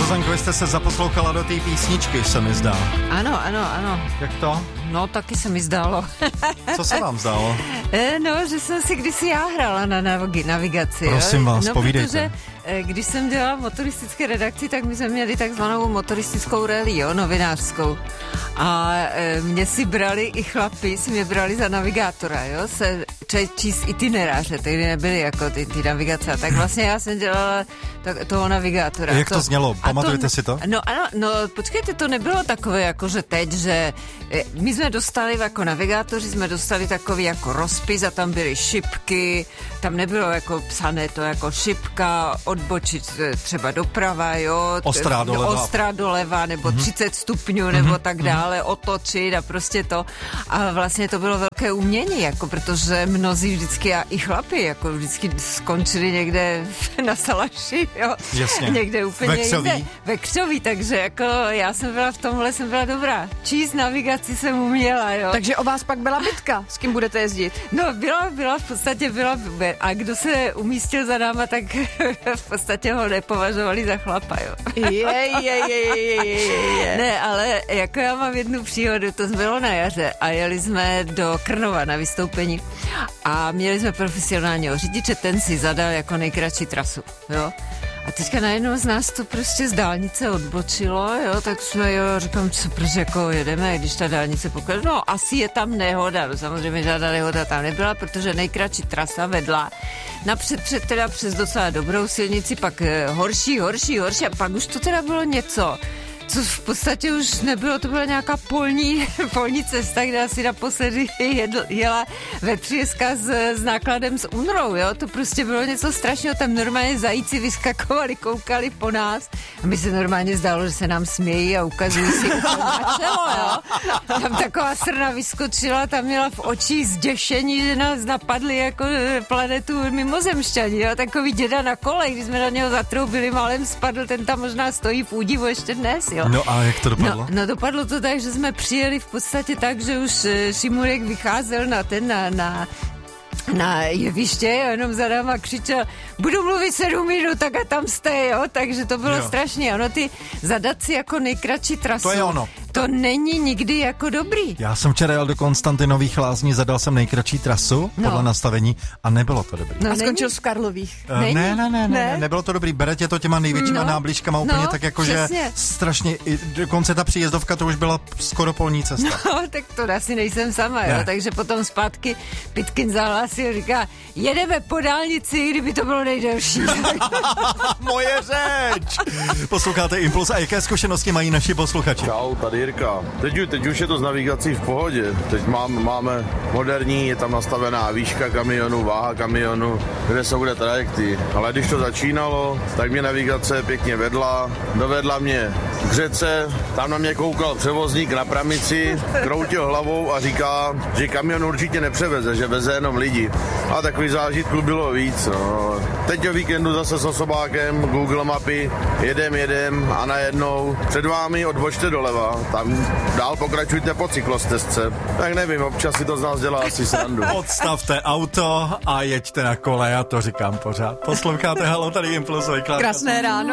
Zuzanko, vy jste se zaposlouchala do té písničky, se mi zdá. Ano. Jak to? No, taky se mi zdálo. Co se vám zdálo? No, že jsem si kdysi já hrála na navigaci. Prosím vás, no, povídejte. Protože když jsem dělala motoristické redakci, tak my jsme měli takzvanou motoristickou rally, novinářskou. A mě si brali i chlapi, si mě brali za navigátora, se číst itineráře, tehdy nebyly jako ty navigace. A tak vlastně já jsem dělala toho navigátora. Jak to znělo? Pamatujete si to? No ano, počkejte, to nebylo takové jako, že teď, že my jsme dostali jako navigátoři, jsme dostali takový jako rozpis a tam byly šipky, tam nebylo jako psané to jako šipka, odbočit třeba doprava, ostrá doleva, nebo 30 stupňů, nebo tak dále, otočit a prostě to. A vlastně to bylo velké umění, jako protože mnozí vždycky, a i chlapi, jako vždycky skončili někde na Salaši, Jasně. Někde úplně jinde. Ve Křoví, takže jako já jsem byla v tomhle, jsem byla dobrá. Číst navigaci jsem uměla, Takže o vás pak byla bitka, s kým budete jezdit? No, byla, v podstatě byla. A kdo se umístil za náma, tak v podstatě ho nepovažovali za chlapa, Ne, ale jako já mám jednu příhodu, to bylo na jaře a jeli jsme do Krnova na vystoupení a měli jsme profesionálního řidiče, ten si zadal jako nejkratší trasu, A teďka najednou z nás to prostě z dálnice odbočilo, tak jsme, říkám, proč jako jedeme, když ta dálnice pokračuje. No, asi je tam nehoda, samozřejmě žádná nehoda tam nebyla, protože nejkratší trasa vedla napřed teda přes docela dobrou silnici, pak horší a pak už to teda bylo něco, co v podstatě už nebylo, to byla nějaká polní cesta, kde asi naposledy jela vetřieska s nákladem s únrou, to prostě bylo něco strašného, tam normálně zajíci vyskakovali, koukali po nás a my se normálně zdálo, že se nám smějí a ukazují si na čelo, Tam taková srna vyskočila, tam měla v očích zděšení, že nás napadli jako planetu mimozemšťani, takový děda na kole, když jsme na něho zatroubili, málem spadl, ten tam možná stojí v údivu ještě dnes, No a jak to dopadlo? No dopadlo to tak, že jsme přijeli v podstatě tak, že už Šimurek vycházel na jeviště, jenom za náma křičel, budu mluvit 7 minut, tak a tam jste, takže to bylo strašně, ty zadat si jako nejkratší trasu. To je ono. To není nikdy jako dobrý. Já jsem včera jel do Konstantinových Lázní, zadal jsem nejkratší trasu podle nastavení a nebylo to dobrý. A skončil v Karlových. Ne, nebylo to dobrý. Bere tě to těma největšíma náblížkama úplně tak jako, že strašně, dokonce ta příjezdovka to už byla skoro polní cesta. No, tak to asi nejsem sama, takže potom zpátky Pitkin zahlásil, říká, jedeme po dálnici, kdyby to bylo nejdelší. Moje řeč! Posloucháte Impuls a jaké zkušenosti mají naši posluchači? Čau, tady Jirka. Teď už je to s navigací v pohodě. Teď máme moderní, je tam nastavená výška kamionu, váha kamionu, kde jsou kde trajekty. Ale když to začínalo, tak mě navigace pěkně dovedla mě k řece, tam na mě koukal převozník na pramici, kroutil hlavou a říká, že kamion určitě nepřeveze, že veze jenom lidi. A takových zážitků bylo víc. Teď o víkendu zase s osobákem, Google mapy, jedem a najednou před vámi odbočte doleva, tam dál pokračujte po cyklostezce. Tak nevím, občas si to z nás dělá asi srandu. Odstavte auto a jeďte na kole, já to říkám pořád. Posloucháte Halo, tady Impulsový. Krásné ráno.